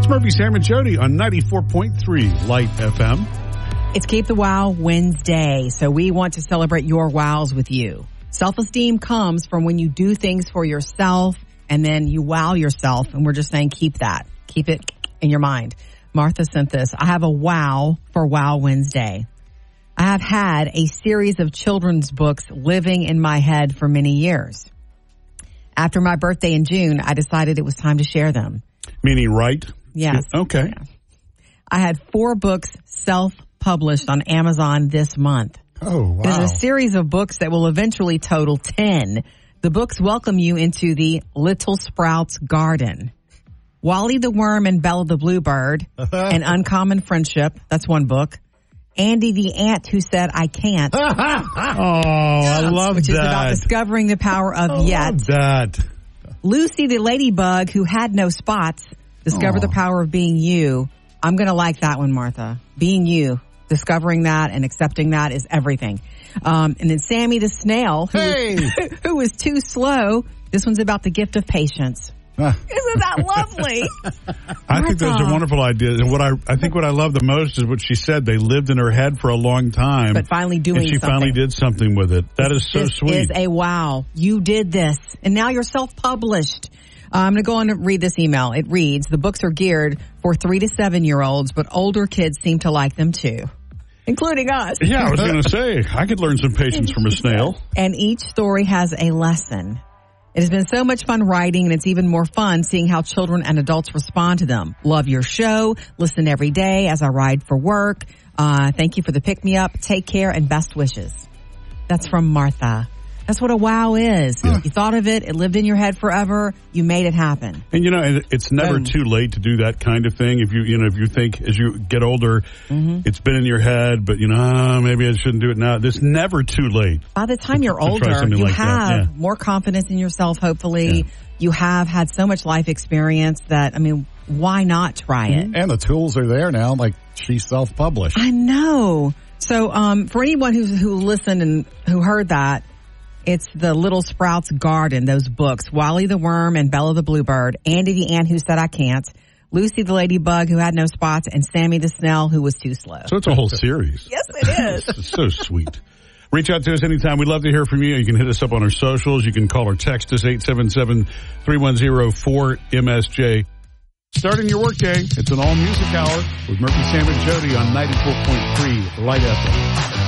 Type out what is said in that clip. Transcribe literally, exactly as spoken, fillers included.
Murphy, Sam, and Jody on ninety-four point three Light F M. It's Keep the Wow Wednesday, so we want to celebrate your wows with you. Self-esteem comes from when you do things for yourself and then you wow yourself, and we're just saying keep that. Keep it in your mind. Martha sent this. I have a wow for Wow Wednesday. I have had a series of children's books living in my head for many years. After my birthday in June, I decided it was time to share them. Meaning right? Yes. Okay. Yeah. I had four books self-published on Amazon this month. Oh, wow. There's a series of books that will eventually total ten. The books welcome you into the Little Sprouts Garden. Wally the Worm and Bella the Bluebird, An Uncommon Friendship. That's one book. Andy the Ant Who Said I Can't. Oh, I love which that. Which is about discovering the power of I yet. love that. Lucy the Ladybug Who Had No Spots. Discover Aww. the power of being you. I'm going to like that one, Martha. Being you. Discovering that and accepting that is everything. Um, and then Sammy the Snail, who, Hey. was, who was too slow. This one's about the gift of patience. Isn't that lovely? I think those are wonderful ideas. And what I, I think what I love the most is what she said. They lived in her head for a long time. But finally doing and she something. finally did something with it. That is so this sweet. This is a wow. You did this. And now you're self-published. Uh, I'm going to go on and read this email. It reads, the books are geared for three to seven year olds, but older kids seem to like them too. Including us. Yeah, I was going to say, I could learn some patience from a snail. And each story has a lesson. It has been so much fun writing, and it's even more fun seeing how children and adults respond to them. Love your show. Listen every day as I ride for work. Uh, thank you for the pick-me-up. Take care and best wishes. That's from Martha. That's what a wow is. Yeah. You thought of it. It lived in your head forever. You made it happen. And, you know, it's never And- too late to do that kind of thing. If you, you know, if you think as you get older, Mm-hmm. it's been in your head, but, you know, oh, maybe I shouldn't do it now. It's never too late. By the time you're to try older, something you like that, have yeah. more confidence in yourself, hopefully. Yeah. You have had so much life experience that, I mean, why not try it? And the tools are there now, like she self-published. I know. So, um, for anyone who who listened and who heard that, it's the Little Sprouts Garden, those books. Wally the Worm and Bella the Bluebird, Andy the Ant Who Said I Can't, Lucy the Ladybug Who Had No Spots, and Sammy the Snail Who Was Too Slow. So it's a whole series. Yes, it is. It's so sweet. Reach out to us anytime. We'd love to hear from you. You can hit us up on our socials. You can call or text us eight seven seven, three one zero, four M S J. Starting your workday, it's an all-music hour with Murphy, Sam, and Jody on ninety-four point three Light F M.